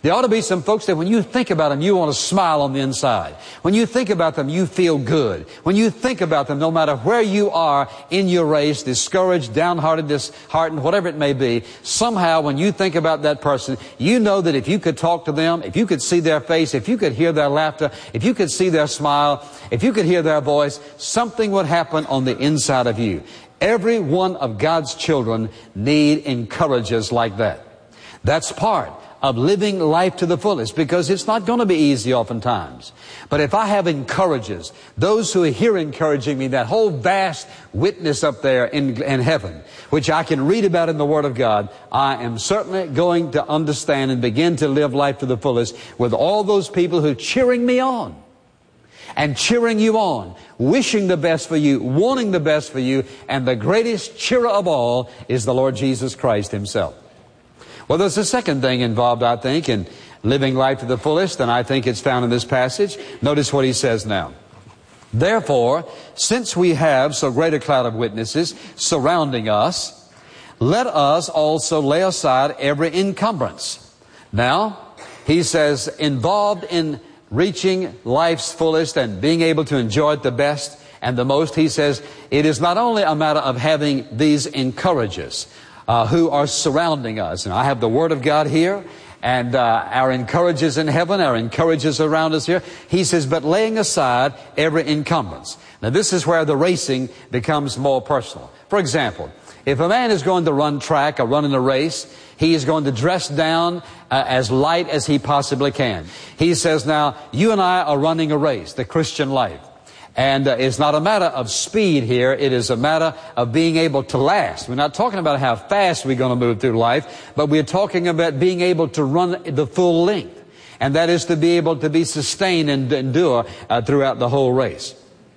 There ought to be some folks that when you think about them, you want to smile on the inside. When you think about them, you feel good. When you think about them, no matter where you are in your race, discouraged, downhearted, disheartened, whatever it may be, somehow when you think about that person, you know that if you could talk to them, if you could see their face, if you could hear their laughter, if you could see their smile, if you could hear their voice, something would happen on the inside of you. Every one of God's children need encouragers like that. That's part of living life to the fullest, because it's not going to be easy oftentimes. But if I have encouragers, those who are here encouraging me, that whole vast witness up there in heaven, which I can read about in the Word of God, I am certainly going to understand and begin to live life to the fullest with all those people who are cheering me on and cheering you on, wishing the best for you, wanting the best for you, and the greatest cheerer of all is the Lord Jesus Christ Himself. Well, there's a second thing involved, I think, in living life to the fullest, and I think it's found in this passage. Notice what he says now. Therefore, since we have so great a cloud of witnesses surrounding us, let us also lay aside every encumbrance. Now, he says, involved in reaching life's fullest and being able to enjoy it the best and the most, he says, it is not only a matter of having these encouragers who are surrounding us. And I have the Word of God here, and our encouragers in heaven, our encouragers around us here. He says, but laying aside every encumbrance. Now this is where the racing becomes more personal. For example, if a man is going to run track or run in a race, he is going to dress down as light as he possibly can. He says, now, you and I are running a race, the Christian life. And it's not a matter of speed here. It is a matter of being able to last. We're not talking about how fast we're going to move through life, but we're talking about being able to run the full length. And that is to be able to be sustained and endure throughout the whole race.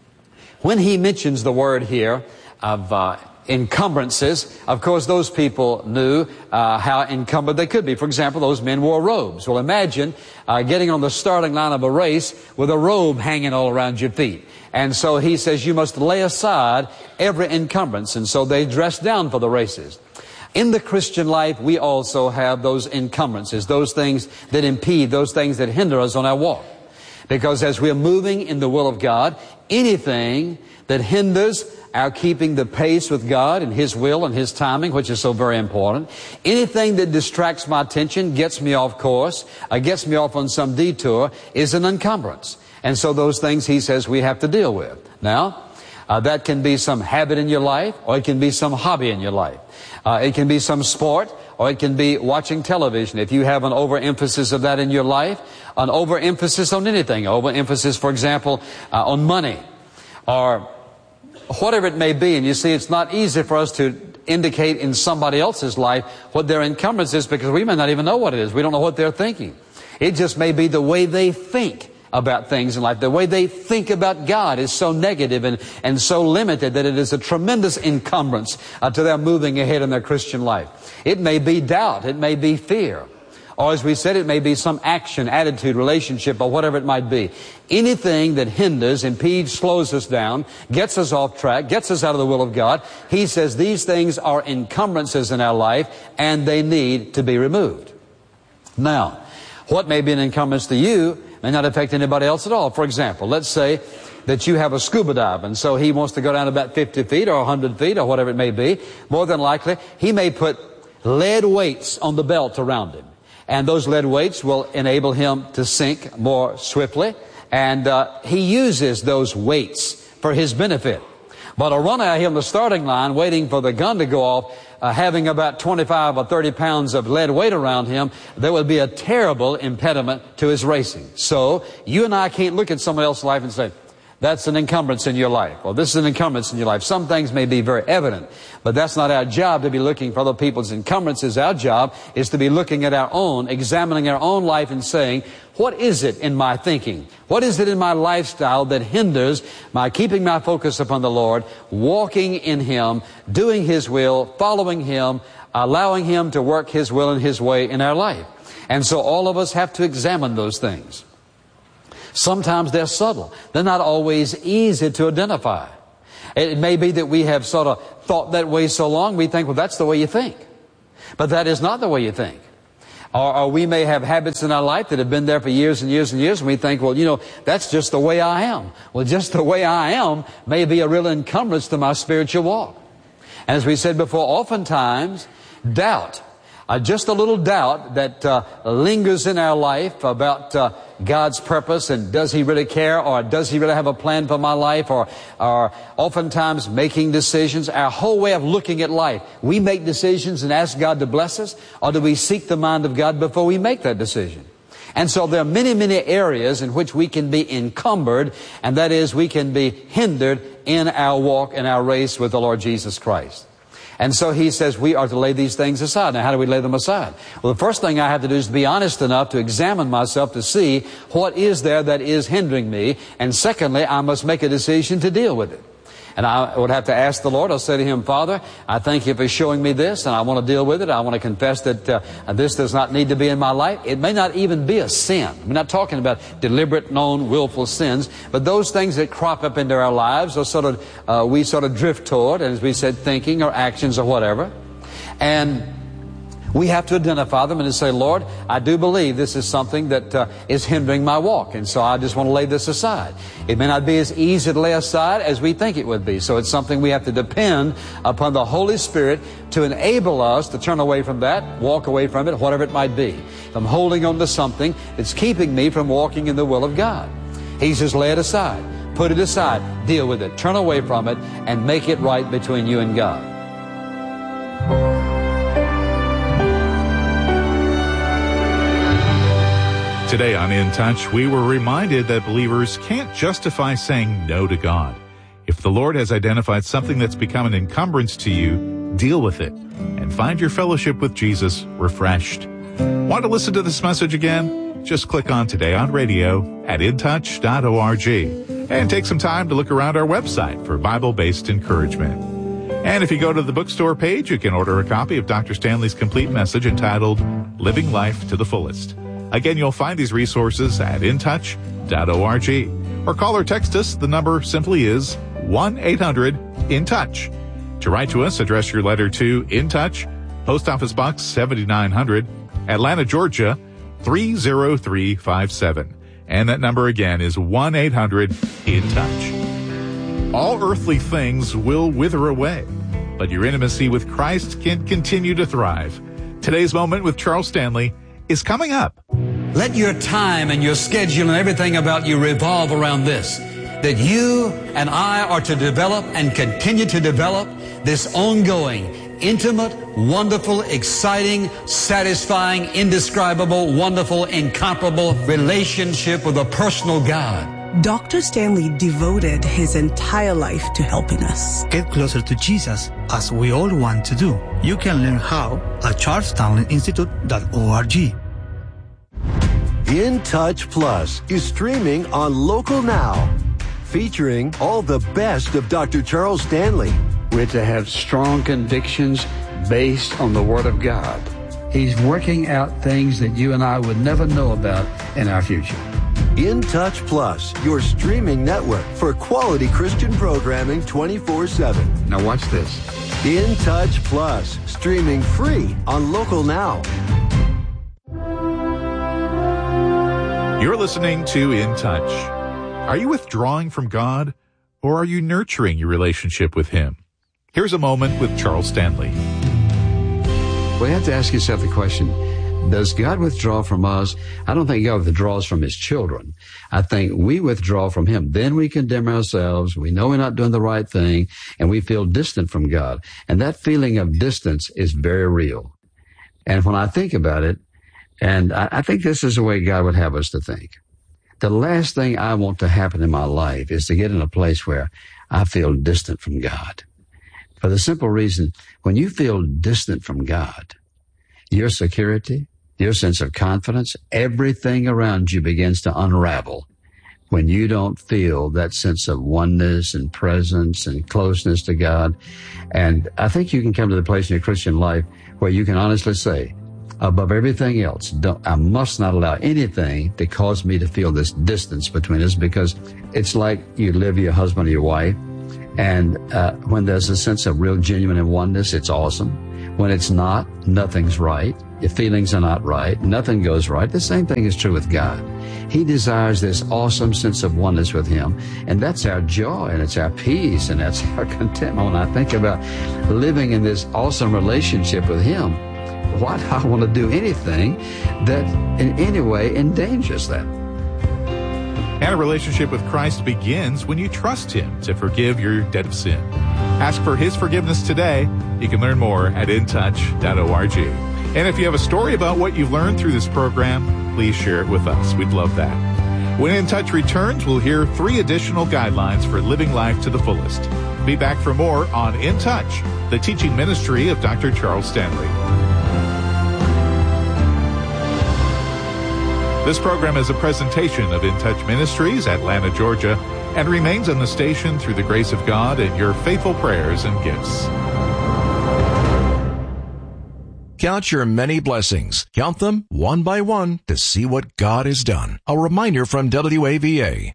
When he mentions the word here of encumbrances, of course those people knew how encumbered they could be. For example, those men wore robes. Well, imagine getting on the starting line of a race with a robe hanging all around your feet. And so he says you must lay aside every encumbrance. And so they dress down for the races. In the Christian life, we also have those encumbrances, those things that impede, those things that hinder us on our walk. Because as we're moving in the will of God, anything that hinders our keeping the pace with God and His will and His timing, which is so very important, anything that distracts my attention, gets me off course, gets me off on some detour, is an encumbrance. And so those things, he says, we have to deal with. Now, that can be some habit in your life, or it can be some hobby in your life. It can be some sport, or it can be watching television. If you have an overemphasis of that in your life, an overemphasis on anything, overemphasis, for example, on money, or whatever it may be. And you see, it's not easy for us to indicate in somebody else's life what their encumbrance is, because we may not even know what it is. We don't know what they're thinking. It just may be the way they think about things in life. The way they think about God is so negative and so limited that it is a tremendous encumbrance to their moving ahead in their Christian life. It may be doubt. It may be fear. Or as we said, it may be some action, attitude, relationship, or whatever it might be. Anything that hinders, impedes, slows us down, gets us off track, gets us out of the will of God, he says these things are encumbrances in our life, and they need to be removed. Now, what may be an encumbrance to you may not affect anybody else at all. For example, let's say that you have a scuba dive, and so he wants to go down about 50 feet or 100 feet or whatever it may be. More than likely, he may put lead weights on the belt around him. And those lead weights will enable him to sink more swiftly. And he uses those weights for his benefit. But a runner out here on the starting line waiting for the gun to go off, having about 25 or 30 pounds of lead weight around him, there will be a terrible impediment to his racing. So you and I can't look at somebody else's life and say, that's an encumbrance in your life. Well, this is an encumbrance in your life. Some things may be very evident, but that's not our job to be looking for other people's encumbrances. Our job is to be looking at our own, examining our own life and saying, what is it in my thinking? What is it in my lifestyle that hinders my keeping my focus upon the Lord, walking in Him, doing His will, following Him, allowing Him to work His will and His way in our life? And so all of us have to examine those things. Sometimes they're subtle. They're not always easy to identify. It may be that we have sort of thought that way so long, we think, well, that's the way you think. But that is not the way you think. Or we may have habits in our life that have been there for years and years and years, and we think, well, you know, that's just the way I am. Well, just the way I am may be a real encumbrance to my spiritual walk. And as we said before, oftentimes, doubt, just a little doubt that lingers in our life about God's purpose, and does He really care, or does He really have a plan for my life, or oftentimes making decisions, our whole way of looking at life. We make decisions and ask God to bless us, or do we seek the mind of God before we make that decision? And so there are many, many areas in which we can be encumbered, and that is, we can be hindered in our walk, in our race with the Lord Jesus Christ. And so he says we are to lay these things aside. Now, how do we lay them aside? Well, the first thing I have to do is be honest enough to examine myself to see what is there that is hindering me. And secondly, I must make a decision to deal with it. And I would have to ask the Lord. I'll say to Him, Father, I thank You for showing me this, and I want to deal with it. I want to confess that this does not need to be in my life. It may not even be a sin. We're not talking about deliberate, known, willful sins, but those things that crop up into our lives, or we sort of drift toward, and as we said, thinking or actions or whatever. And we have to identify them and to say, Lord, I do believe this is something that is hindering my walk, and so I just want to lay this aside. It may not be as easy to lay aside as we think it would be, so it's something we have to depend upon the Holy Spirit to enable us to turn away from that, walk away from it, whatever it might be. If I'm holding on to something that's keeping me from walking in the will of God, He says, lay it aside, put it aside, deal with it, turn away from it, and make it right between you and God. Today on In Touch, we were reminded that believers can't justify saying no to God. If the Lord has identified something that's become an encumbrance to you, deal with it and find your fellowship with Jesus refreshed. Want to listen to this message again? Just click on Today on Radio at intouch.org and take some time to look around our website for Bible-based encouragement. And if you go to the bookstore page, you can order a copy of Dr. Stanley's complete message entitled Living Life to the Fullest. Again, you'll find these resources at intouch.org. Or call or text us. The number simply is 1-800-IN-TOUCH. To write to us, address your letter to In Touch, Post Office Box 7900, Atlanta, Georgia, 30357. And that number again is 1-800-IN-TOUCH. All earthly things will wither away, but your intimacy with Christ can continue to thrive. Today's Moment with Charles Stanley is coming up. Let your time and your schedule and everything about you revolve around this, that you and I are to develop and continue to develop this ongoing, intimate, wonderful, exciting, satisfying, indescribable, wonderful, incomparable relationship with a personal God. Dr. Stanley devoted his entire life to helping us get closer to Jesus, as we all want to do. You can learn how at charlestownlinstitute.org. In Touch Plus is streaming on Local Now, featuring all the best of Dr. Charles Stanley. We're to have strong convictions based on the Word of God. He's working out things that you and I would never know about in our future. In Touch Plus, your streaming network for quality Christian programming 24/7. Now watch this. In Touch Plus, streaming free on Local Now. You're listening to In Touch. Are you withdrawing from God, or are you nurturing your relationship with Him? Here's a moment with Charles Stanley. Well, you have to ask yourself the question, does God withdraw from us? I don't think God withdraws from His children. I think we withdraw from Him. Then we condemn ourselves. We know we're not doing the right thing, and we feel distant from God. And that feeling of distance is very real. And when I think about it, and I think this is the way God would have us to think. The last thing I want to happen in my life is to get in a place where I feel distant from God. For the simple reason, when you feel distant from God, your security, your sense of confidence, everything around you begins to unravel when you don't feel that sense of oneness and presence and closeness to God. And I think you can come to the place in your Christian life where you can honestly say, above everything else, I must not allow anything to cause me to feel this distance between us, because it's like you live with your husband or your wife, and when there's a sense of real genuine oneness, it's awesome. When it's not, nothing's right. If feelings are not right, nothing goes right. The same thing is true with God. He desires this awesome sense of oneness with Him, and that's our joy, and it's our peace, and that's our contentment. When I think about living in this awesome relationship with Him, why do I want to do anything that in any way endangers that? And a relationship with Christ begins when you trust Him to forgive your debt of sin. Ask for His forgiveness today. You can learn more at intouch.org. And if you have a story about what you've learned through this program, please share it with us. We'd love that. When In Touch returns, we'll hear 3 additional guidelines for living life to the fullest. Be back for more on In Touch, the teaching ministry of Dr. Charles Stanley. This program is a presentation of In Touch Ministries, Atlanta, Georgia, and remains on the station through the grace of God and your faithful prayers and gifts. Count your many blessings. Count them one by one to see what God has done. A reminder from WAVA.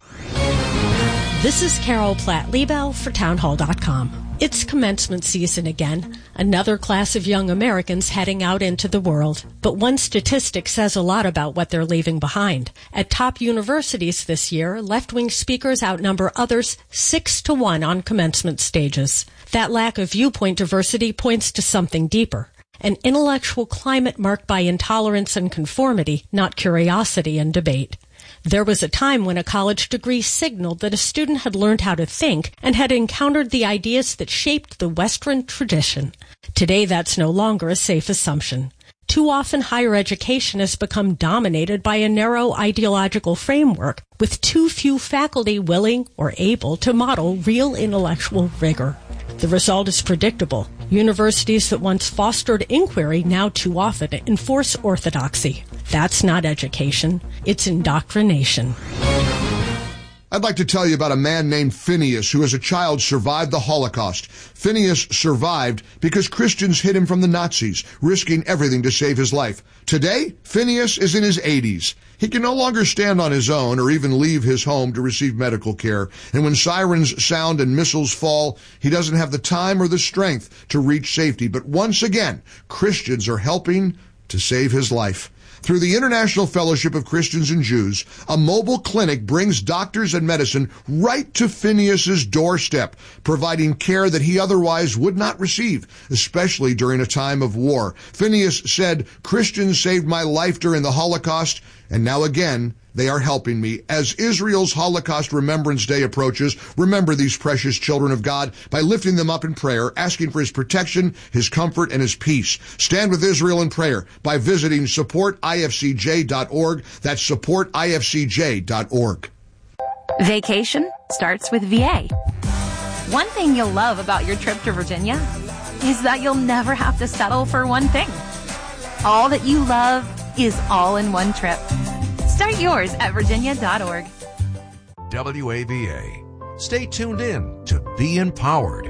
This is Carol Platt-Liebel for townhall.com. It's commencement season again. Another class of young Americans heading out into the world. But one statistic says a lot about what they're leaving behind. At top universities this year, left-wing speakers outnumber others 6-1 on commencement stages. That lack of viewpoint diversity points to something deeper. An intellectual climate marked by intolerance and conformity, not curiosity and debate. There was a time when a college degree signaled that a student had learned how to think and had encountered the ideas that shaped the Western tradition. Today, that's no longer a safe assumption. Too often, higher education has become dominated by a narrow ideological framework, with too few faculty willing or able to model real intellectual rigor. The result is predictable. Universities that once fostered inquiry now too often enforce orthodoxy. That's not education. It's indoctrination. I'd like to tell you about a man named Phineas who as a child survived the Holocaust. Phineas survived because Christians hid him from the Nazis, risking everything to save his life. Today, Phineas is in his 80s. He can no longer stand on his own or even leave his home to receive medical care. And when sirens sound and missiles fall, he doesn't have the time or the strength to reach safety. But once again, Christians are helping to save his life. Through the International Fellowship of Christians and Jews, a mobile clinic brings doctors and medicine right to Phineas's doorstep, providing care that he otherwise would not receive, especially during a time of war. Phineas said, "Christians saved my life during the Holocaust, and now again, they are helping me." As Israel's Holocaust Remembrance Day approaches, remember these precious children of God by lifting them up in prayer, asking for His protection, His comfort, and His peace. Stand with Israel in prayer by visiting supportifcj.org. That's supportifcj.org. Vacation starts with VA. One thing you'll love about your trip to Virginia is that you'll never have to settle for one thing. All that you love is all in one trip. Start yours at virginia.org. WAVA. Stay tuned in to Be Empowered.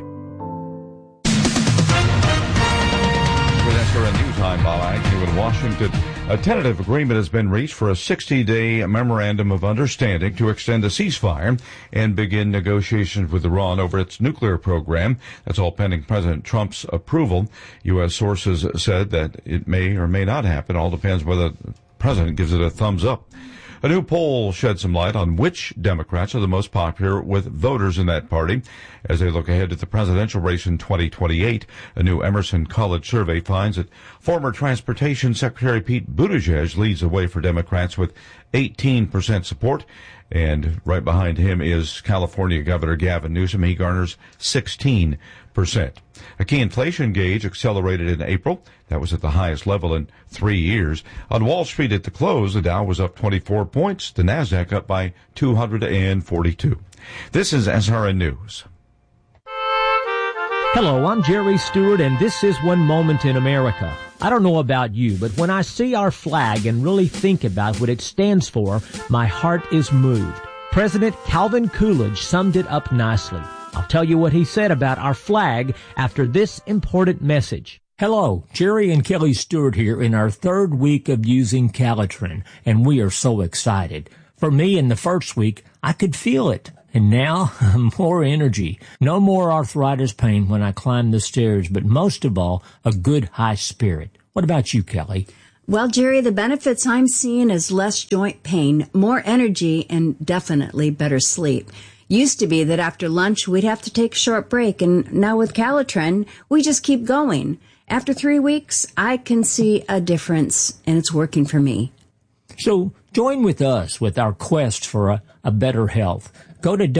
With SRN News, I'm Bob Agnew in Washington. A tentative agreement has been reached for a 60-day memorandum of understanding to extend the ceasefire and begin negotiations with Iran over its nuclear program. That's all pending President Trump's approval. U.S. sources said that it may or may not happen. All depends whether the president gives it a thumbs up. A new poll shed some light on which Democrats are the most popular with voters in that party as they look ahead to the presidential race in 2028. A new Emerson College survey finds that former Transportation Secretary Pete Buttigieg leads the way for Democrats with 18% support. And right behind him is California Governor Gavin Newsom. He garners 16%. A key inflation gauge accelerated in April. That was at the highest level in 3 years. On Wall Street at the close, the Dow was up 24 points. The Nasdaq up by 242. This is SRN News. Hello, I'm Jerry Stewart, and this is One Moment in America. I don't know about you, but when I see our flag and really think about what it stands for, my heart is moved. President Calvin Coolidge summed it up nicely. I'll tell you what he said about our flag after this important message. Hello, Jerry and Kelly Stewart here in our third week of using Calitrin, and we are so excited. For me, in the first week, I could feel it. And now, more energy. No more arthritis pain when I climb the stairs, but most of all, a good high spirit. What about you, Kelly? Well, Jerry, the benefits I'm seeing is less joint pain, more energy, and definitely better sleep. Used to be that after lunch we'd have to take a short break, and now with Calitren, we just keep going. After 3 weeks, I can see a difference, and it's working for me. So join with us with our quest for a better health. Go to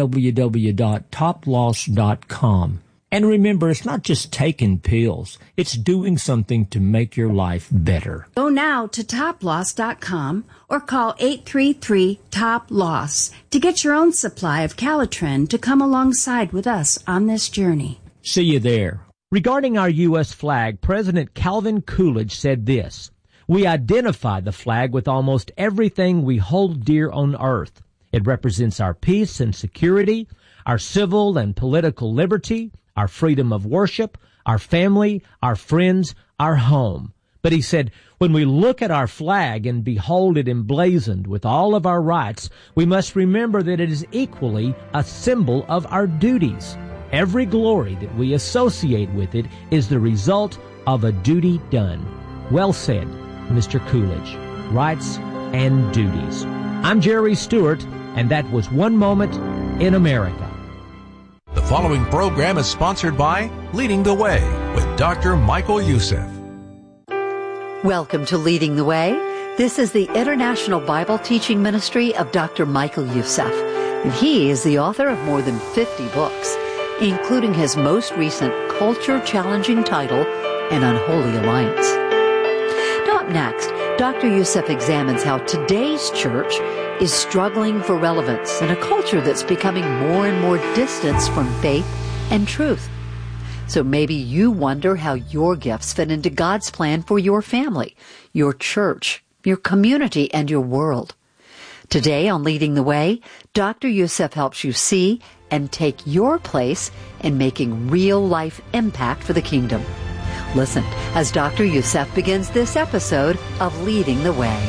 www.toploss.com. And remember, it's not just taking pills. It's doing something to make your life better. Go now to toploss.com or call 833-TOP-LOSS to get your own supply of Calitren to come alongside with us on this journey. See you there. Regarding our U.S. flag, President Calvin Coolidge said this: "We identify the flag with almost everything we hold dear on earth. It represents our peace and security, our civil and political liberty, our freedom of worship, our family, our friends, our home." But he said, when we look at our flag and behold it emblazoned with all of our rights, we must remember that it is equally a symbol of our duties. Every glory that we associate with it is the result of a duty done. Well said, Mr. Coolidge. Rights and duties. I'm Jerry Stewart, and that was One Moment in America. The following program is sponsored by Leading the Way with Dr. Michael Youssef. Welcome to Leading the Way. This is the International Bible Teaching Ministry of Dr. Michael Youssef, and he is the author of more than 50 books, including his most recent culture-challenging title, An Unholy Alliance. Now up next, Dr. Youssef examines how today's church is struggling for relevance in a culture that's becoming more and more distant from faith and truth. So maybe you wonder how your gifts fit into God's plan for your family, your church, your community, and your world. Today on Leading the Way, Dr. Youssef helps you see and take your place in making real-life impact for the kingdom. Listen as Dr. Youssef begins this episode of Leading the Way.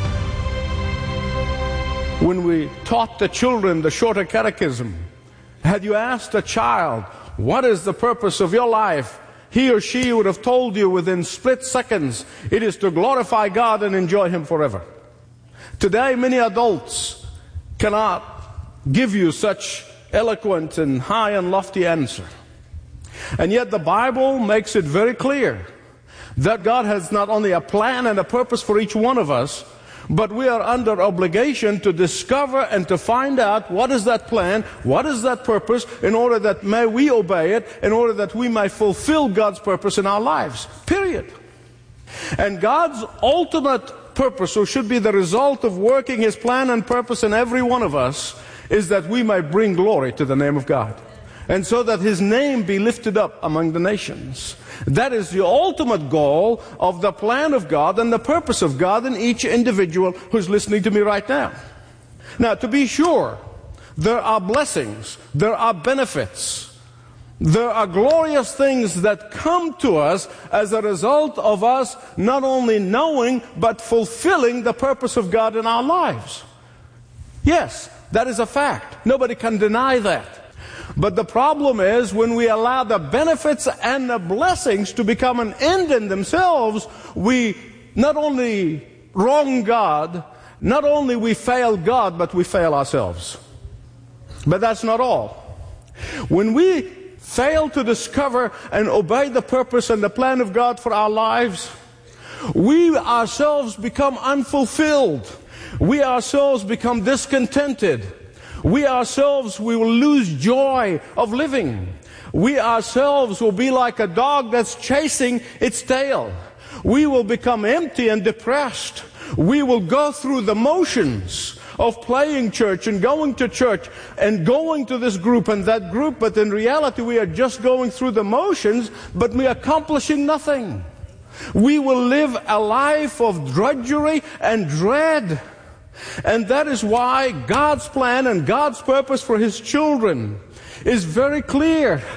When we taught the children the Shorter Catechism, had you asked a child, what is the purpose of your life? He or she would have told you within split seconds, it is to glorify God and enjoy Him forever. Today, many adults cannot give you such eloquent and high and lofty answer. And yet the Bible makes it very clear that God has not only a plan and a purpose for each one of us, but we are under obligation to discover and to find out what is that plan, what is that purpose, in order that may we obey it, in order that we may fulfill God's purpose in our lives. Period. And God's ultimate purpose, or should be the result of working His plan and purpose in every one of us, is that we may bring glory to the name of God, and so that His name be lifted up among the nations. That is the ultimate goal of the plan of God and the purpose of God in each individual who's listening to me right now. Now, to be sure, there are blessings, there are benefits, there are glorious things that come to us as a result of us not only knowing but fulfilling the purpose of God in our lives. Yes, that is a fact. Nobody can deny that. But the problem is when we allow the benefits and the blessings to become an end in themselves, we not only wrong God, not only we fail God, but we fail ourselves. But that's not all. When we fail to discover and obey the purpose and the plan of God for our lives, we ourselves become unfulfilled. We ourselves become discontented. We ourselves, we will lose joy of living. We ourselves will be like a dog that's chasing its tail. We will become empty and depressed. We will go through the motions of playing church and going to church and going to this group and that group, but in reality we are just going through the motions, but we are accomplishing nothing. We will live a life of drudgery and dread. And that is why God's plan and God's purpose for His children is very clear.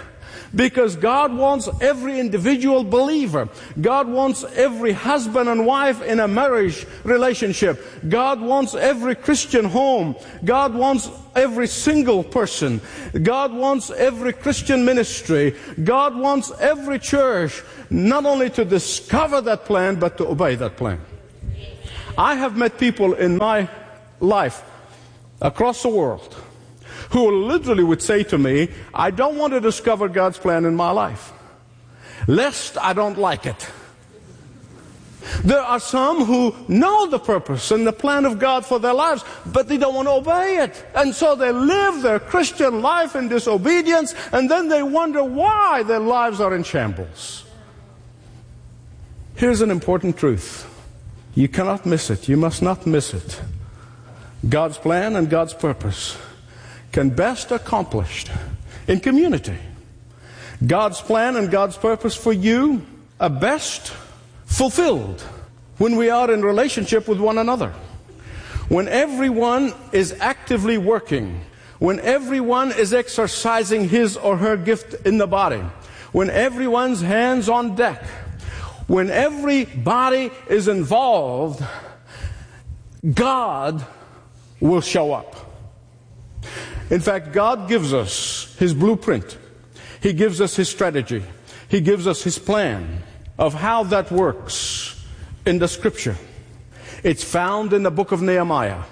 Because God wants every individual believer. God wants every husband and wife in a marriage relationship. God wants every Christian home. God wants every single person. God wants every Christian ministry. God wants every church not only to discover that plan, but to obey that plan. I have met people in my life across the world who literally would say to me, I don't want to discover God's plan in my life, lest I don't like it. There are some who know the purpose and the plan of God for their lives, but they don't want to obey it. And so they live their Christian life in disobedience, and then they wonder why their lives are in shambles. Here's an important truth. You cannot miss it. You must not miss it. God's plan and God's purpose can best accomplished in community. God's plan and God's purpose for you are best fulfilled when we are in relationship with one another. When everyone is actively working, when everyone is exercising his or her gift in the body, when everyone's hands on deck, when everybody is involved, God will show up. In fact, God gives us His blueprint. He gives us His strategy. He gives us His plan of how that works in the Scripture. It's found in the book of Nehemiah.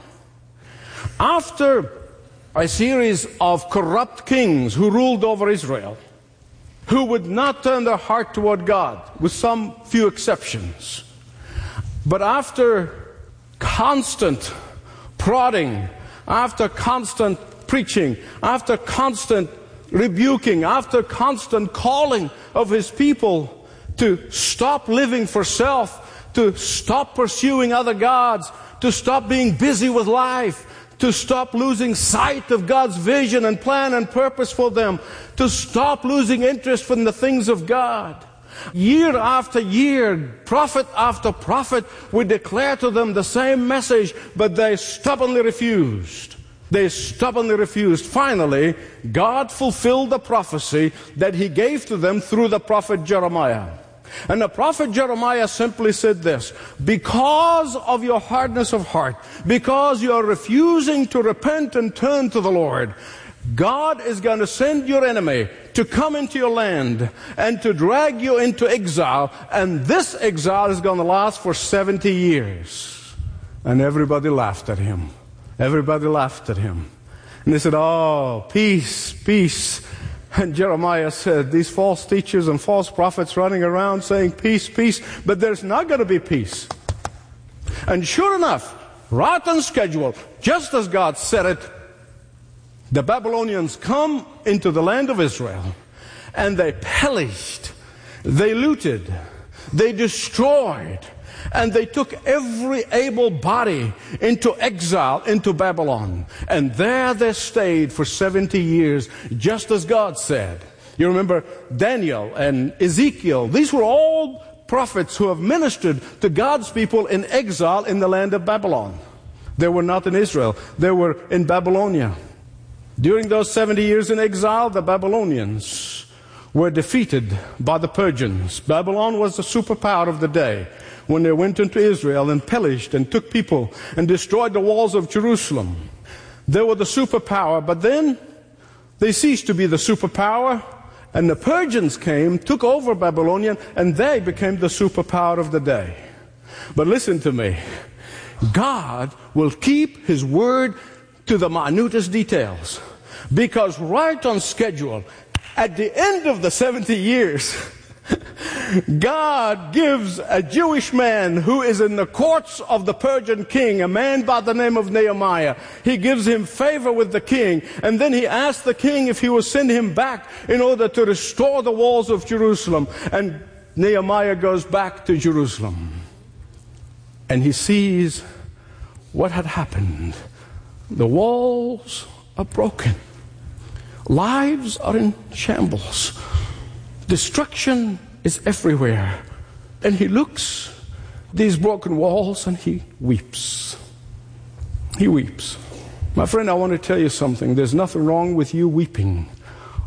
After a series of corrupt kings who ruled over Israel, who would not turn their heart toward God, with some few exceptions, but after constant prodding, after constant preaching, after constant rebuking, after constant calling of His people to stop living for self, to stop pursuing other gods, to stop being busy with life, to stop losing sight of God's vision and plan and purpose for them, to stop losing interest in the things of God. Year after year, prophet after prophet would declare to them the same message, but they stubbornly refused. They stubbornly refused. Finally, God fulfilled the prophecy that He gave to them through the prophet Jeremiah. And the prophet Jeremiah simply said this: because of your hardness of heart, because you are refusing to repent and turn to the Lord, God is going to send your enemy to come into your land and to drag you into exile. And this exile is going to last for 70 years. And everybody laughed at him. Everybody laughed at him. And they said, oh, peace, peace. And Jeremiah said, these false teachers and false prophets running around saying peace, peace, but there's not going to be peace. And sure enough, right on schedule, just as God said it, the Babylonians come into the land of Israel and they pillaged, they looted, they destroyed, and they took every able body into exile into Babylon. And there they stayed for 70 years, just as God said. You remember Daniel and Ezekiel. These were all prophets who have ministered to God's people in exile in the land of Babylon. They were not in Israel. They were in Babylonia. During those 70 years in exile, the Babylonians were defeated by the Persians. Babylon was the superpower of the day when they went into Israel and pillaged and took people and destroyed the walls of Jerusalem. They were the superpower, but then they ceased to be the superpower, and the Persians came, took over Babylonia, and they became the superpower of the day. But listen to me. God will keep His word to the minutest details, because right on schedule, at the end of the 70 years, God gives a Jewish man who is in the courts of the Persian king, a man by the name of Nehemiah. He gives him favor with the king, and then he asks the king if he will send him back in order to restore the walls of Jerusalem. And Nehemiah goes back to Jerusalem, and he sees what had happened. The walls are broken. Lives are in shambles. Destruction is everywhere. And he looks at these broken walls and he weeps. He weeps. My friend, I want to tell you something. There's nothing wrong with you weeping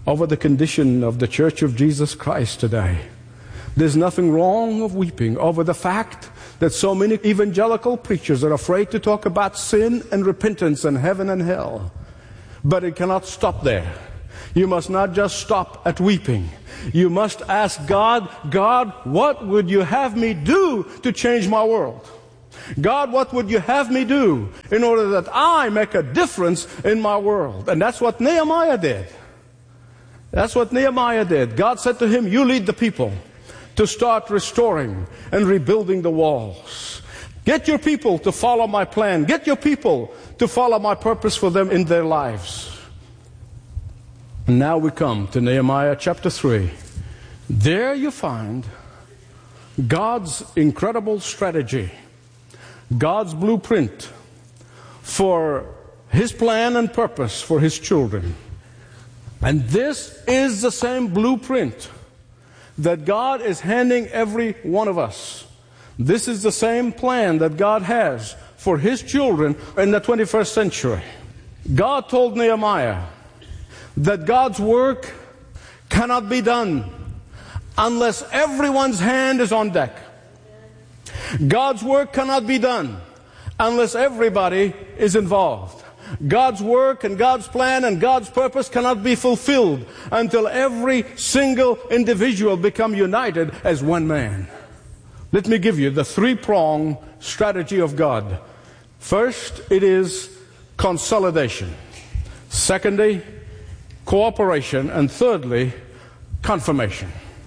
over the condition of the Church of Jesus Christ today. There's nothing wrong of weeping over the fact that so many evangelical preachers are afraid to talk about sin and repentance and heaven and hell. But it cannot stop there. You must not just stop at weeping. You must ask God, God, what would you have me do to change my world? God, what would you have me do in order that I make a difference in my world? And that's what Nehemiah did. That's what Nehemiah did. God said to him, you lead the people to start restoring and rebuilding the walls. Get your people to follow my plan. Get your people to follow my purpose for them in their lives. And now we come to Nehemiah chapter 3. There you find God's incredible strategy, God's blueprint for His plan and purpose for His children. And this is the same blueprint that God is handing every one of us. This is the same plan that God has for His children in the 21st century. God told Nehemiah that God's work cannot be done unless everyone's hand is on deck. God's work cannot be done unless everybody is involved. God's work and God's plan and God's purpose cannot be fulfilled until every single individual become united as one man. Let me give you the three-pronged strategy of God. First, it is consolidation. Secondly, cooperation. And thirdly, confirmation.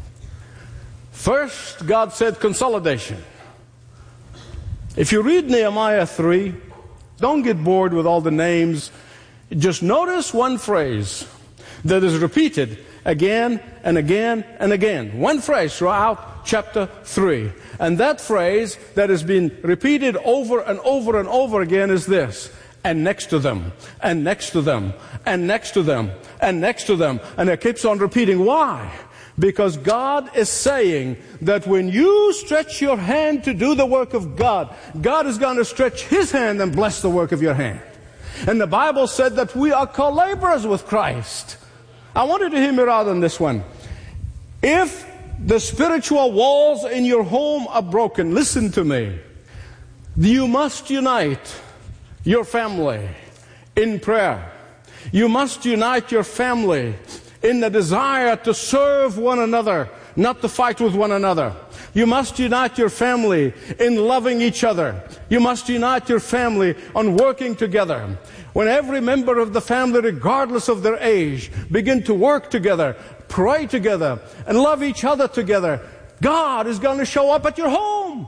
First, God said consolidation. If you read Nehemiah 3, don't get bored with all the names. Just notice one phrase that is repeated again and again and again. One phrase throughout chapter 3. And that phrase that has been repeated over and over and over again is this: and next to them, and next to them, and next to them, and next to them. And it keeps on repeating. Why? Because God is saying that when you stretch your hand to do the work of God, God is going to stretch His hand and bless the work of your hand. And the Bible said that we are co-laborers with Christ. I want you to hear me out on this one. If the spiritual walls in your home are broken, listen to me. You must unite your family in prayer. You must unite your family in the desire to serve one another, not to fight with one another. You must unite your family in loving each other. You must unite your family on working together. When every member of the family, regardless of their age, begin to work together, pray together, and love each other together, God is going to show up at your home.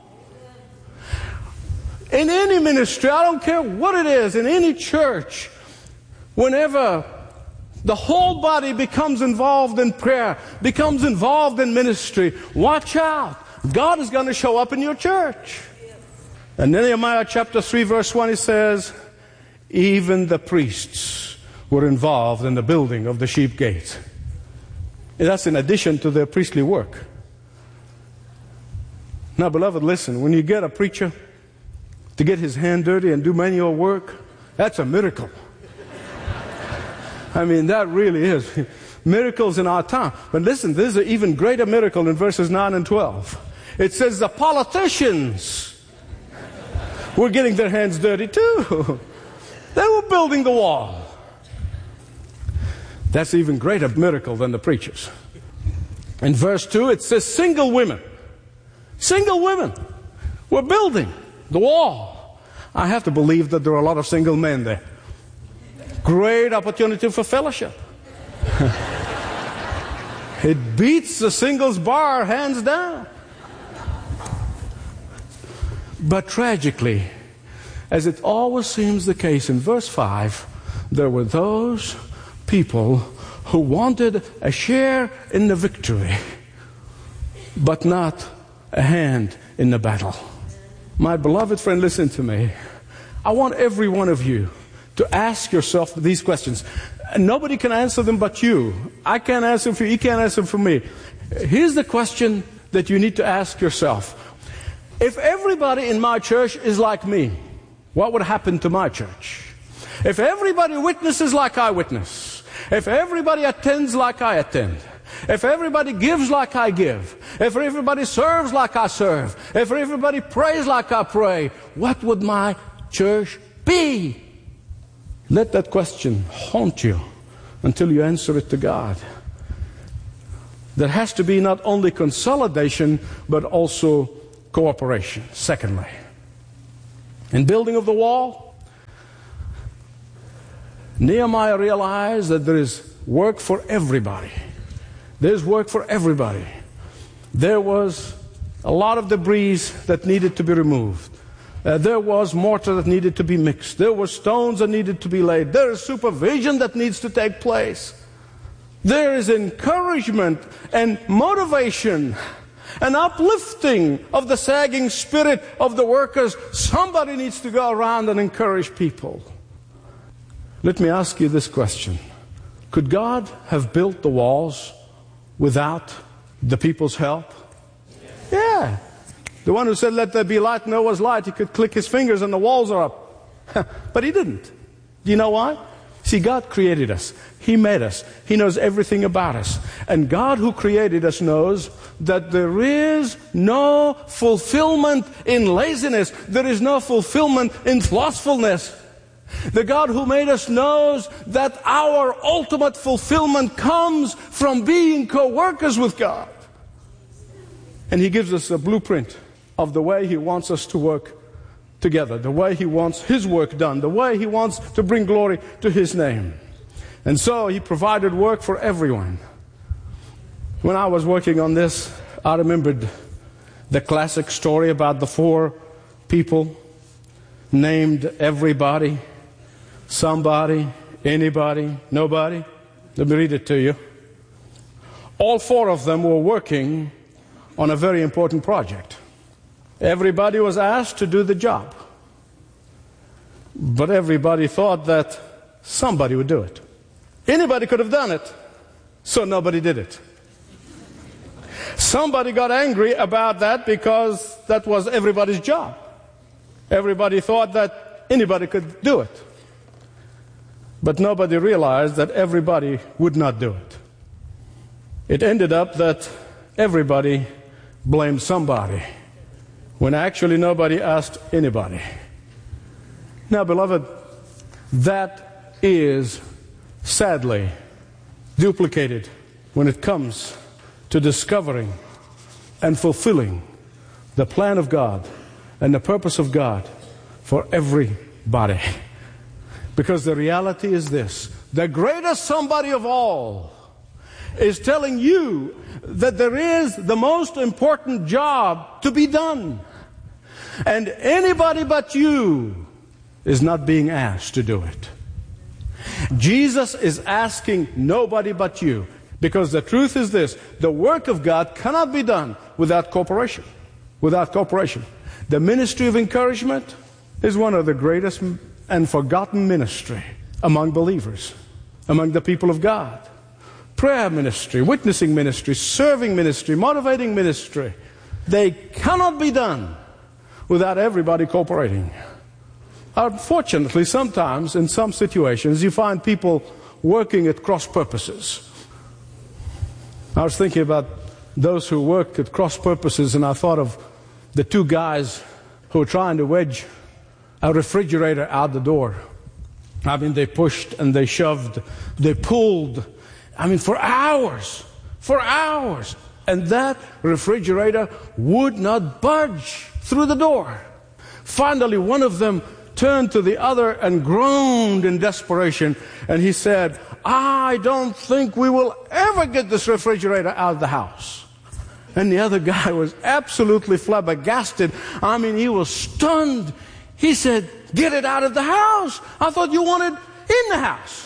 In any ministry, I don't care what it is, in any church, whenever the whole body becomes involved in prayer, becomes involved in ministry, watch out. God is going to show up in your church. And in Nehemiah chapter 3 verse 1 it says, even the priests were involved in the building of the sheep gate. And that's in addition to their priestly work. Now, beloved, listen, when you get a preacher to get his hand dirty and do manual work, that's a miracle. I mean, that really is. Miracles in our time. But listen, there's an even greater miracle in verses 9 and 12. It says the politicians were getting their hands dirty too. They were building the wall. That's an even greater miracle than the preachers. In verse 2 it says single women were building the wall. I have to believe that there are a lot of single men there. Great opportunity for fellowship. It beats the singles bar hands down. But tragically, as it always seems the case, in verse 5, there were those people who wanted a share in the victory, but not a hand in the battle. My beloved friend, listen to me. I want every one of you to ask yourself these questions. Nobody can answer them but you. I can't answer them for you. You can't answer them for me. Here's the question that you need to ask yourself. If everybody in my church is like me, what would happen to my church? If everybody witnesses like I witness, if everybody attends like I attend, if everybody gives like I give, if everybody serves like I serve, if everybody prays like I pray, what would my church be? Let that question haunt you until you answer it to God. There has to be not only consolidation, but also cooperation. Secondly, in building of the wall, Nehemiah realized that there is work for everybody. There's work for everybody. There was a lot of debris that needed to be removed. There was mortar that needed to be mixed. There were stones that needed to be laid. There is supervision that needs to take place. There is encouragement and motivation and uplifting of the sagging spirit of the workers. Somebody needs to go around and encourage people. Let me ask you this question. Could God have built the walls without the people's help? Yeah. The one who said, "Let there be light," Noah's light, he could click his fingers and the walls are up. But he didn't. Do you know why? See, God created us. He made us. He knows everything about us. And God who created us knows that there is no fulfillment in laziness. There is no fulfillment in slothfulness. The God who made us knows that our ultimate fulfillment comes from being co-workers with God. And He gives us a blueprint of the way He wants us to work together, the way He wants His work done, the way He wants to bring glory to His name. And so He provided work for everyone. When I was working on this, I remembered the classic story about the 4 people named everybody, somebody, anybody, nobody. Let me read it to you. All 4 of them were working on a very important project. Everybody was asked to do the job. But everybody thought that somebody would do it. Anybody could have done it, so nobody did it. Somebody got angry about that because that was everybody's job. Everybody thought that anybody could do it. But nobody realized that everybody would not do it. It ended up that everybody blamed somebody, when actually nobody asked anybody. Now, beloved, that is sadly duplicated when it comes to discovering and fulfilling the plan of God and the purpose of God for everybody. Because the reality is this: the greatest somebody of all is telling you that there is the most important job to be done. And anybody but you is not being asked to do it. Jesus is asking nobody but you. Because the truth is this: the work of God cannot be done without cooperation. Without cooperation. The ministry of encouragement is one of the greatest and forgotten ministry among believers, among the people of God. Prayer ministry, witnessing ministry, serving ministry, motivating ministry, they cannot be done without everybody cooperating. Unfortunately, sometimes in some situations you find people working at cross purposes. I was thinking about those who work at cross purposes, and I thought of the 2 guys who were trying to wedge a refrigerator out the door. I mean, they pushed and they shoved, they pulled, for hours, and that refrigerator would not budge through the door. Finally, one of them turned to the other and groaned in desperation, and he said, "I don't think we will ever get this refrigerator out of the house." And the other guy was absolutely flabbergasted. He was stunned. He said, "Get it out of the house. I thought you wanted in the house."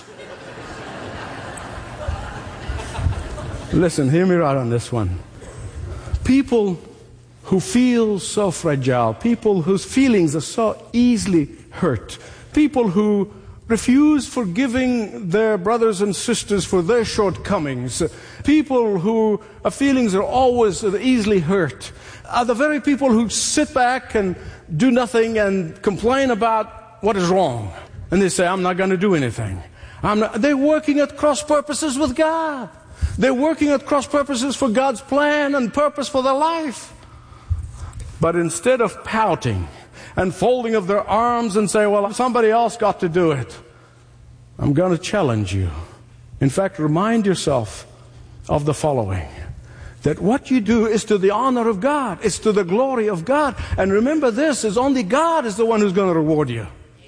Listen, hear me right on this one. People who feel so fragile, people whose feelings are so easily hurt, people who refuse forgiving their brothers and sisters for their shortcomings, people whose feelings are always easily hurt, are the very people who sit back and do nothing and complain about what is wrong. And they say, "I'm not going to do anything. They're working at cross purposes with God. They're working at cross purposes for God's plan and purpose for their life. But instead of pouting and folding of their arms and say, well, somebody else got to do it, I'm going to challenge you. In fact, remind yourself of the following: that what you do is to the honor of God. It's to the glory of God. And remember this, is only God is the one who's going to reward you.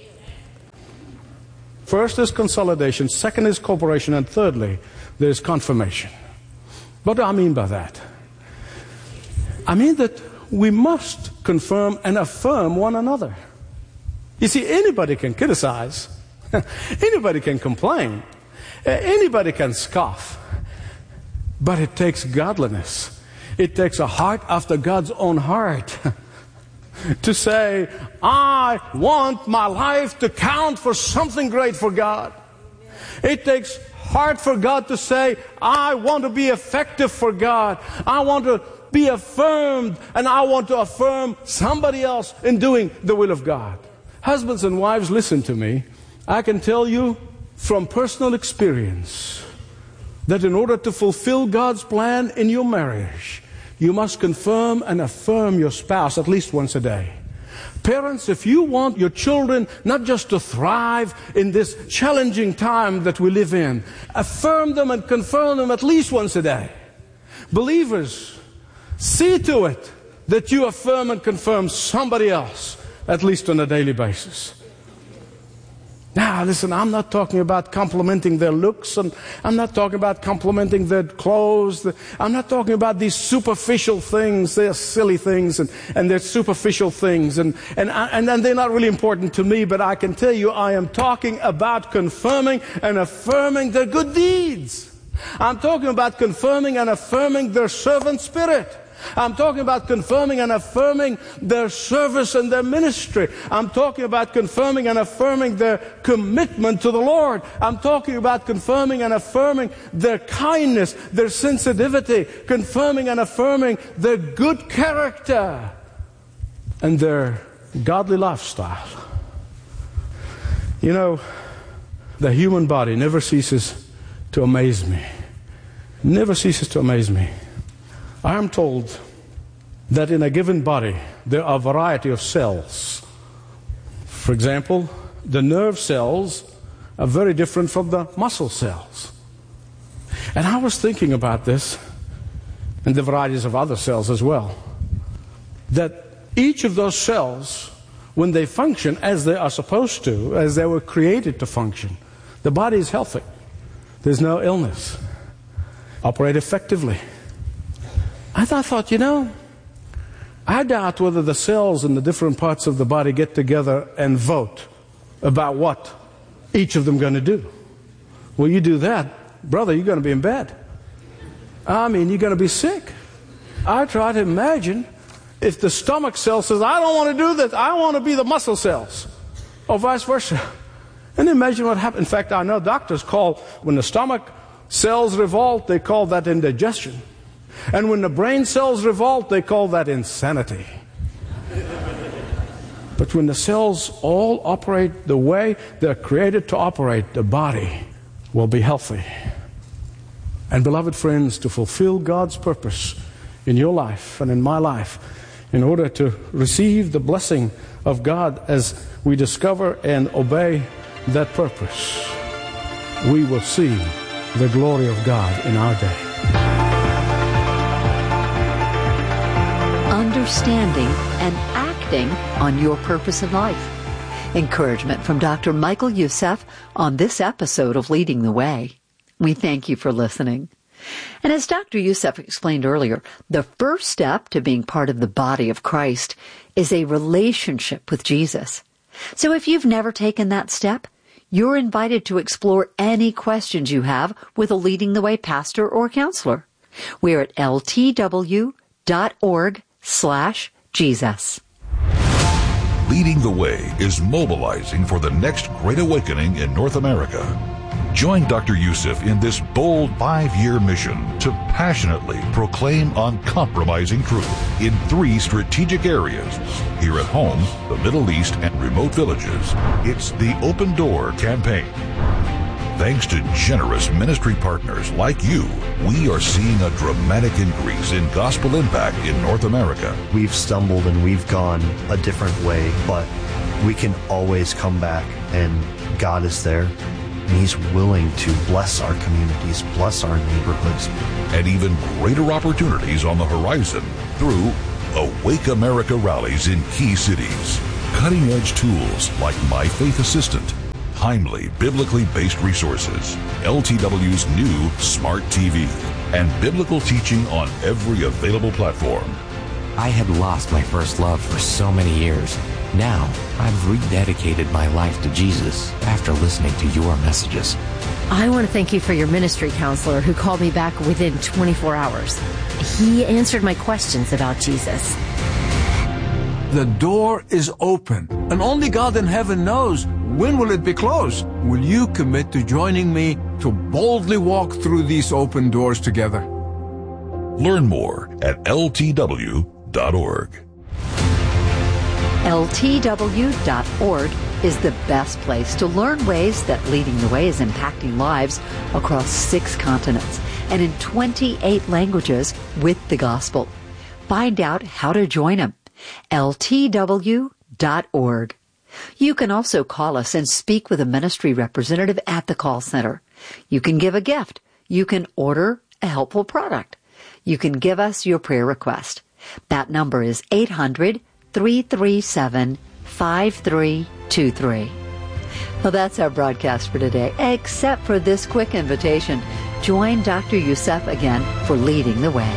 First is consolidation, second is cooperation, and thirdly, there's confirmation. What do I mean by that? I mean that we must confirm and affirm one another. You see, anybody can criticize. Anybody can complain. Anybody can scoff. But it takes godliness. It takes a heart after God's own heart to say, I want my life to count for something great for God. It takes heart for God to say, I want to be effective for God. I want to be affirmed, and I want to affirm somebody else in doing the will of God. Husbands and wives, listen to me. I can tell you from personal experience that in order to fulfill God's plan in your marriage, you must confirm and affirm your spouse at least once a day. Parents, if you want your children not just to thrive in this challenging time that we live in, affirm them and confirm them at least once a day. Believers, see to it that you affirm and confirm somebody else at least on a daily basis. Now, listen, I'm not talking about complimenting their looks, and I'm not talking about complimenting their clothes. I'm not talking about these superficial things. They're silly things, and they're superficial things, and they're not really important to me, but I can tell you I am talking about confirming and affirming their good deeds. I'm talking about confirming and affirming their servant spirit. I'm talking about confirming and affirming their service and their ministry. I'm talking about confirming and affirming their commitment to the Lord. I'm talking about confirming and affirming their kindness, their sensitivity, confirming and affirming their good character and their godly lifestyle. You know, the human body never ceases to amaze me. Never ceases to amaze me. I am told that in a given body there are a variety of cells. For example, the nerve cells are very different from the muscle cells. And I was thinking about this, and the varieties of other cells as well, that each of those cells, when they function as they are supposed to, as they were created to function, the body is healthy. There's no illness. Operate effectively. And I thought, you know, I doubt whether the cells in the different parts of the body get together and vote about what each of them going to do. Well, you do that, brother, you're going to be in bed. I mean, you're going to be sick. I try to imagine if the stomach cell says, I don't want to do this, I want to be the muscle cells, or vice versa. And imagine what happens. In fact, I know doctors call, when the stomach cells revolt, they call that indigestion. And when the brain cells revolt, they call that insanity. But when the cells all operate the way they're created to operate, the body will be healthy. And beloved friends, to fulfill God's purpose in your life and in my life, in order to receive the blessing of God as we discover and obey that purpose, we will see the glory of God in our day. Understanding and acting on your purpose in life. Encouragement from Dr. Michael Youssef on this episode of Leading the Way. We thank you for listening. And as Dr. Youssef explained earlier, the first step to being part of the body of Christ is a relationship with Jesus. So if you've never taken that step, you're invited to explore any questions you have with a Leading the Way pastor or counselor. We're at ltw.org/Jesus. Leading the Way is mobilizing for the next great awakening in North America. Join Dr. Youssef in this bold 5-year mission to passionately proclaim uncompromising truth in 3 strategic areas: here at home, the Middle East, and remote villages. It's the Open Door Campaign. Thanks to generous ministry partners like you, we are seeing a dramatic increase in gospel impact in North America. We've stumbled and we've gone a different way, but we can always come back, and God is there, and He's willing to bless our communities, bless our neighborhoods. And even greater opportunities on the horizon through Awake America rallies in key cities. Cutting-edge tools like My Faith Assistant, timely, biblically based resources, LTW's new Smart TV, and biblical teaching on every available platform. I had lost my first love for so many years. Now, I've rededicated my life to Jesus after listening to your messages. I want to thank you for your ministry counselor who called me back within 24 hours. He answered my questions about Jesus. The door is open, and only God in heaven knows when will it be closed. Will you commit to joining me to boldly walk through these open doors together? Learn more at ltw.org. ltw.org is the best place to learn ways that Leading the Way is impacting lives across 6 continents and in 28 languages with the gospel. Find out how to join them. ltw.org. You can also call us and speak with a ministry representative at the call center. You can give a gift. You can order a helpful product. You can give us your prayer request. That number is 800-337-5323. Well, that's our broadcast for today, except for this quick invitation. Join Dr. Youssef again for Leading the Way.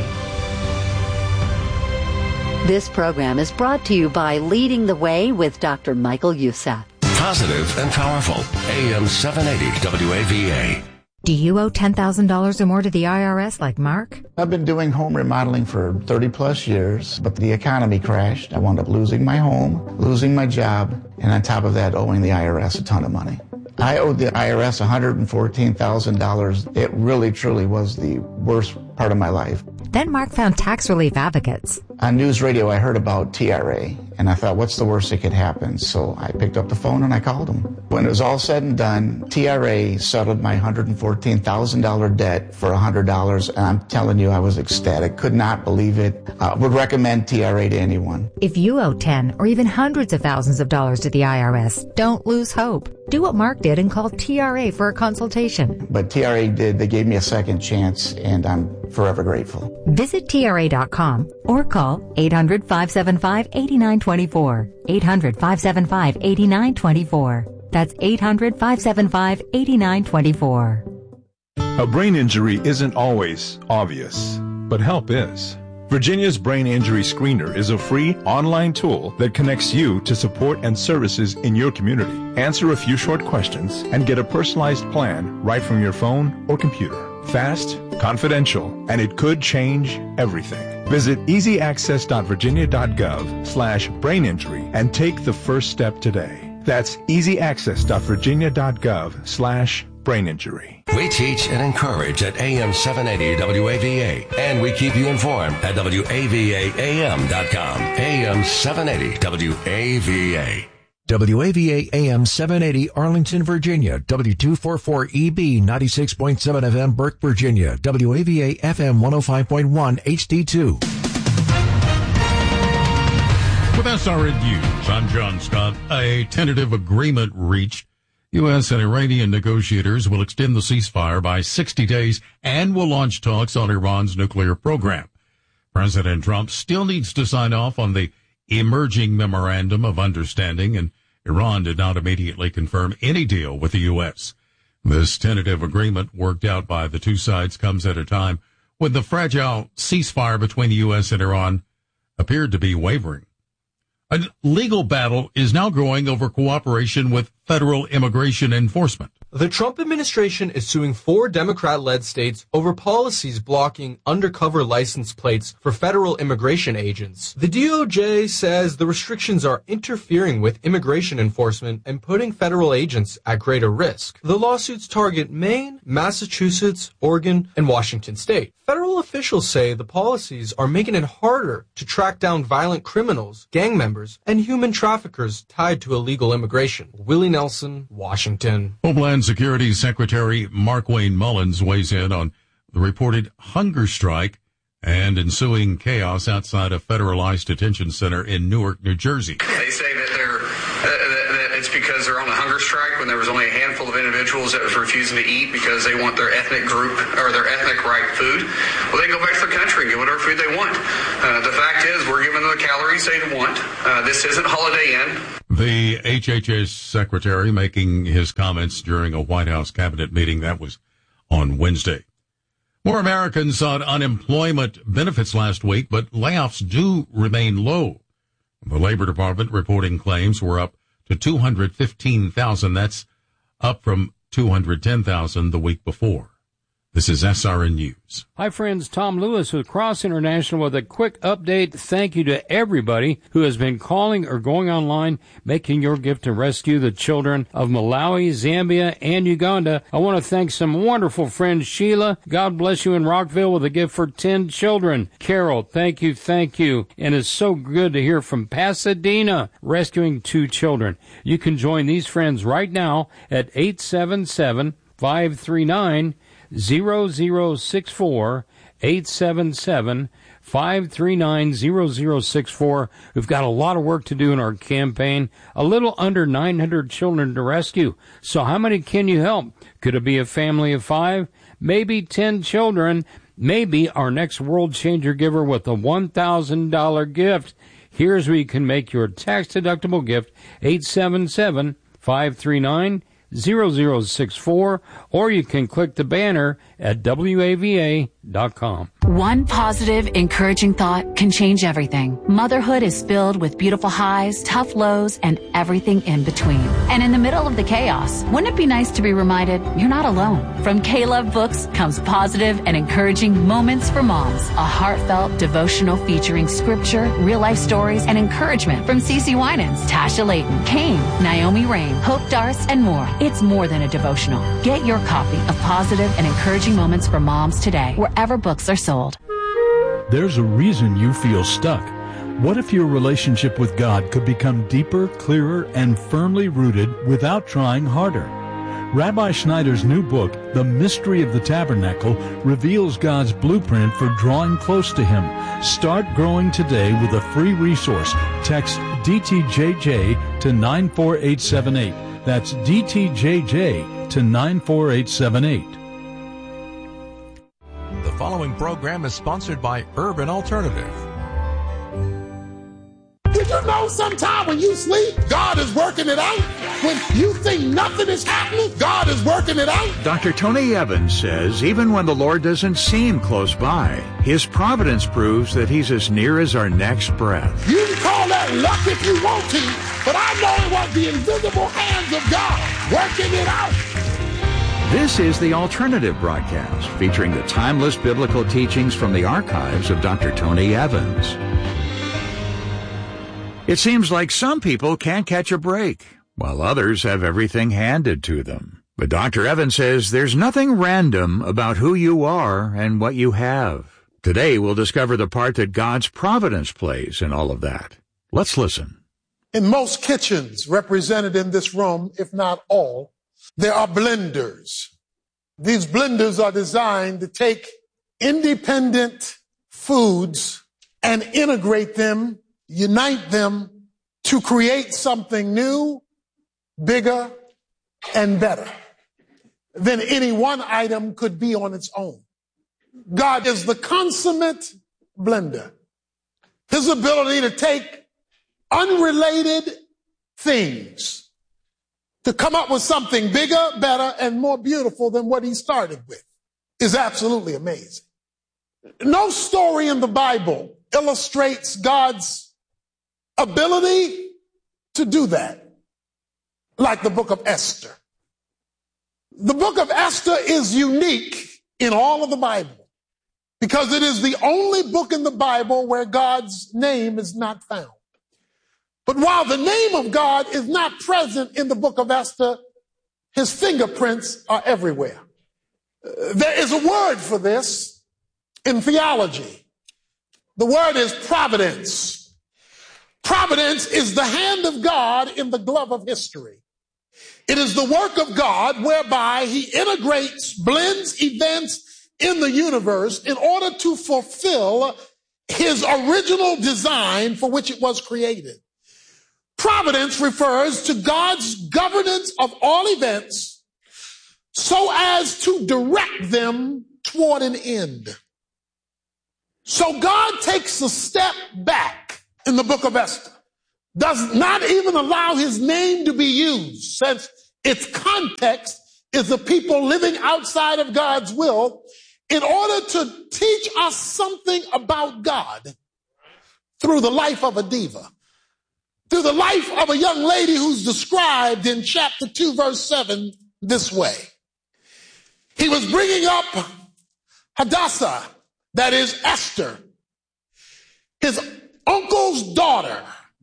This program is brought to you by Leading the Way with Dr. Michael Youssef. Positive and powerful. AM 780 WAVA. Do you owe $10,000 or more to the IRS like Mark? I've been doing home remodeling for 30 plus years, but the economy crashed. I wound up losing my home, losing my job, and on top of that, owing the IRS a ton of money. I owed the IRS $114,000. It really, truly was the worst part of my life. Then Mark found tax relief advocates. On news radio, I heard about TRA, and I thought, what's the worst that could happen? So I picked up the phone and I called them. When it was all said and done, TRA settled my $114,000 debt for $100, and I'm telling you, I was ecstatic. Could not believe it. Would recommend TRA to anyone. If you owe 10 or even hundreds of thousands of dollars to the IRS, don't lose hope. Do what Mark did and call TRA for a consultation. But TRA did. They gave me a second chance, and I'm forever grateful. Visit TRA.com or call 800-575-8924. 800-575-8924. That's 800-575-8924. A brain injury isn't always obvious, but help is. Virginia's Brain Injury Screener is a free online tool that connects you to support and services in your community. Answer a few short questions and get a personalized plan right from your phone or computer. Fast, confidential, and it could change everything. Visit easyaccess.virginia.gov/braininjury and take the first step today. That's easyaccess.virginia.gov/braininjury. We teach and encourage at AM 780 WAVA, and we keep you informed at WAVAAM.com. AM 780 WAVA. WAVA AM 780 Arlington, Virginia. W244EB 96.7 FM Burke, Virginia. WAVA FM 105.1 HD2. With SRN News, I'm John Scott. A tentative agreement reached. U.S. and Iranian negotiators will extend the ceasefire by 60 days and will launch talks on Iran's nuclear program. President Trump still needs to sign off on the emerging memorandum of understanding, and Iran did not immediately confirm any deal with the U.S. This tentative agreement worked out by the two sides comes at a time when the fragile ceasefire between the U.S. and Iran appeared to be wavering. A legal battle is now growing over cooperation with federal immigration enforcement. The Trump administration is suing 4 Democrat-led states over policies blocking undercover license plates for federal immigration agents. The DOJ says the restrictions are interfering with immigration enforcement and putting federal agents at greater risk. The lawsuits target Maine, Massachusetts, Oregon, and Washington state. Federal officials say the policies are making it harder to track down violent criminals, gang members, and human traffickers tied to illegal immigration. Willie Nelson, Washington. Homeland Security Secretary Markwayne Mullins weighs in on the reported hunger strike and ensuing chaos outside a federalized detention center in Newark, New Jersey. They say that it's because they're on a hunger strike when there was only a handful of individuals that was refusing to eat because they want their ethnic group or their ethnic right food. Well, they go back to their country and get whatever food they want. The fact is, we're giving them the calories they want. This isn't Holiday Inn. The HHS secretary making his comments during a White House cabinet meeting that was on Wednesday. More Americans sought unemployment benefits last week, but layoffs do remain low. The Labor Department reporting claims were up to 215,000. That's up from 210,000 the week before. This is SRN News. Hi, friends. Tom Lewis with Cross International with a quick update. Thank you to everybody who has been calling or going online, making your gift to rescue the children of Malawi, Zambia, and Uganda. I want to thank some wonderful friends. Sheila, God bless you in Rockville with a gift for 10 children. Carol, thank you. And it's so good to hear from Pasadena, rescuing 2 children. You can join these friends right now at 877-539-0064, 877-539-0064. We've got a lot of work to do in our campaign. A little under 900 children to rescue. So how many can you help? Could it be a family of 5? Maybe 10 children. Maybe our next World Changer giver with a $1,000 gift. Here's where you can make your tax-deductible gift, 877-539-0064, or you can click the banner at WAVA.com. One positive, encouraging thought can change everything. Motherhood is filled with beautiful highs, tough lows, and everything in between. And in the middle of the chaos, wouldn't it be nice to be reminded you're not alone? From K-Love Books comes positive and encouraging moments for moms. A heartfelt devotional featuring scripture, real-life stories, and encouragement from CeCe Winans, Tasha Layton, Kane, Naomi Rain, Hope Darce, and more. It's more than a devotional. Get your copy of Positive and Encouraging Moments for Moms today, wherever books are sold. There's a reason you feel stuck. What if your relationship with God could become deeper, clearer, and firmly rooted without trying harder? Rabbi Schneider's new book, The Mystery of the Tabernacle, reveals God's blueprint for drawing close to Him. Start growing today with a free resource. Text DTJJ to 94878. That's DTJJ to 94878. The following program is sponsored by Urban Alternative. Did you know sometime when you sleep, God is working it out? When you think nothing is happening, God is working it out? Dr. Tony Evans says even when the Lord doesn't seem close by, His providence proves that He's as near as our next breath. You can call that luck if you want to, but I know it was the invisible hands of God working it out. This is the Alternative Broadcast, featuring the timeless biblical teachings from the archives of Dr. Tony Evans. It seems like some people can't catch a break, while others have everything handed to them. But Dr. Evans says there's nothing random about who you are and what you have. Today we'll discover the part that God's providence plays in all of that. Let's listen. In most kitchens represented in this room, if not all, there are blenders. These blenders are designed to take independent foods and integrate them, unite them to create something new, bigger, and better than any one item could be on its own. God is the consummate blender. His ability to take unrelated things to come up with something bigger, better, and more beautiful than what he started with is absolutely amazing. No story in the Bible illustrates God's ability to do that like the book of Esther. The book of Esther is unique in all of the Bible because it is the only book in the Bible where God's name is not found. But while the name of God is not present in the book of Esther, his fingerprints are everywhere. There is a word for this in theology. The word is providence. Providence is the hand of God in the glove of history. It is the work of God whereby he blends events in the universe in order to fulfill his original design for which it was created. Providence refers to God's governance of all events so as to direct them toward an end. So God takes a step back in the book of Esther, does not even allow his name to be used, since its context is the people living outside of God's will, in order to teach us something about God through the life of a diva, through the life of a young lady who's described in chapter 2, verse 7 this way. He was bringing up Hadassah, that is Esther, his uncle's daughter,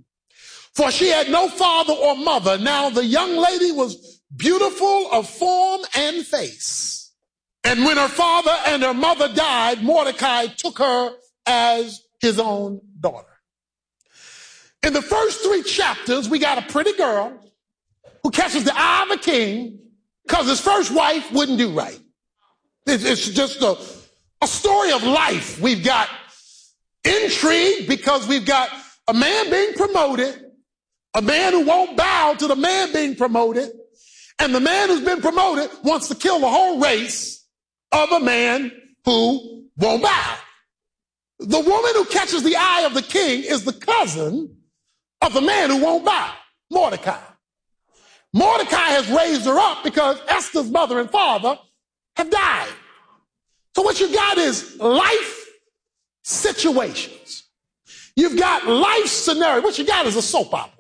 for she had no father or mother. Now the young lady was beautiful of form and face. And when her father and her mother died, Mordecai took her as his own daughter. In the first 3 chapters, we got a pretty girl who catches the eye of a king because his first wife wouldn't do right. It's just a story of life. We've got intrigue because we've got a man being promoted, a man who won't bow to the man being promoted, and the man who's been promoted wants to kill the whole race of a man who won't bow. The woman who catches the eye of the king is the cousin of the man who won't bow, Mordecai. Mordecai has raised her up because Esther's mother and father have died. So what you got is life situations. You've got life scenario. What you got is a soap opera.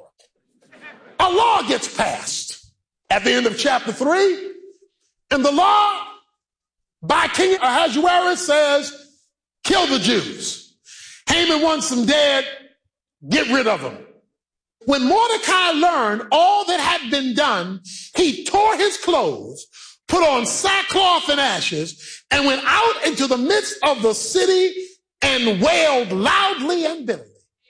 A law gets passed at the end of chapter 3, and the law by King Ahasuerus says, kill the Jews. Haman wants them dead. Get rid of them. When Mordecai learned all that had been done, he tore his clothes, put on sackcloth and ashes, and went out into the midst of the city and wailed loudly and bitterly.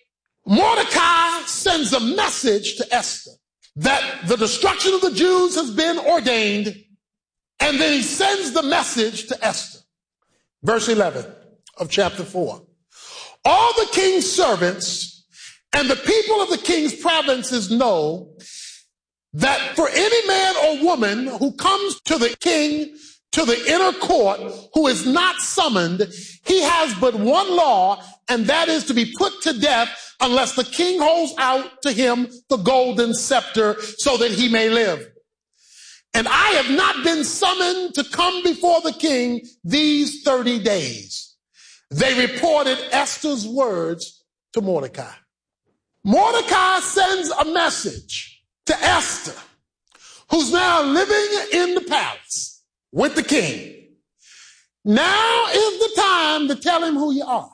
Mordecai sends a message to Esther that the destruction of the Jews has been ordained, and then he sends the message to Esther. Verse 11 of chapter 4. All the king's servants and the people of the king's provinces know that for any man or woman who comes to the king to the inner court who is not summoned, he has but one law, and that is to be put to death unless the king holds out to him the golden scepter so that he may live. And I have not been summoned to come before the king these 30 days. They reported Esther's words to Mordecai. Mordecai sends a message to Esther, who's now living in the palace with the king. Now is the time to tell him who you are.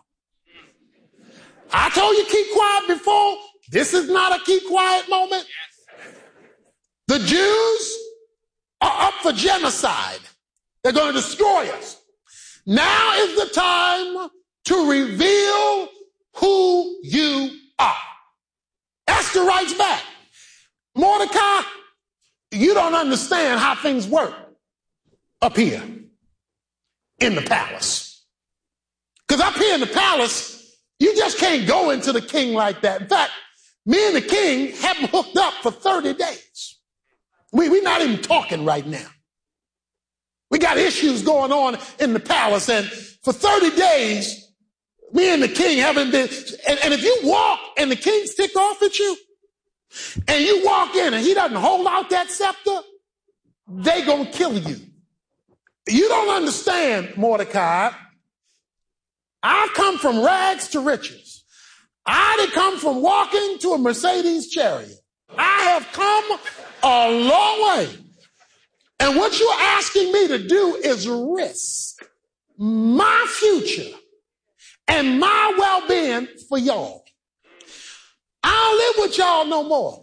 I told you keep quiet before. This is not a keep quiet moment. The Jews are up for genocide. They're going to destroy us. Now is the time to reveal who you are. Esther writes back, Mordecai, you don't understand how things work up here in the palace. Because up here in the palace, you just can't go into the king like that. In fact, me and the king haven't hooked up for 30 days. We're not even talking right now. We got issues going on in the palace, and for 30 days, me and the king haven't been, and if you walk and the king's ticked off at you, and you walk in and he doesn't hold out that scepter, they gonna kill you. You don't understand, Mordecai. I've come from rags to riches. I didn't come from walking to a Mercedes chariot. I have come a long way. And what you're asking me to do is risk my future and my well-being for y'all. I don't live with y'all no more.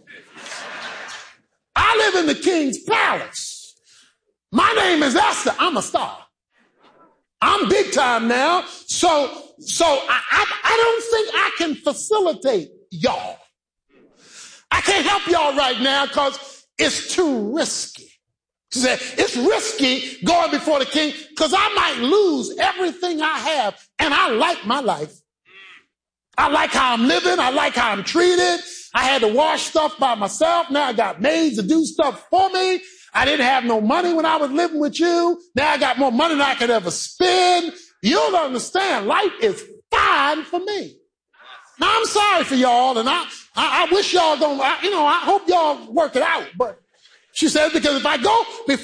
I live in the king's palace. My name is Esther. I'm a star. I'm big time now. So I don't think I can facilitate y'all. I can't help y'all right now because It's too risky. She said, it's risky going before the king because I might lose everything I have, and I like my life. I like how I'm living. I like how I'm treated. I had to wash stuff by myself. Now I got maids to do stuff for me. I didn't have no money when I was living with you. Now I got more money than I could ever spend. You don't understand. Life is fine for me. Now I'm sorry for y'all, and I wish y'all don't, I hope y'all work it out. But she said, because if I go before